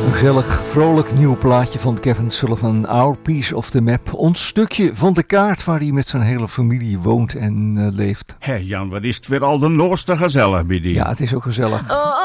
Een gezellig, vrolijk nieuw plaatje van Kevin Sullivan, Our Piece of the Map. Ons stukje van de kaart waar hij met zijn hele familie woont en leeft. Hé Jan, wat is het weer al de noorste gezellig bij die? Ja, het is ook gezellig. Oh,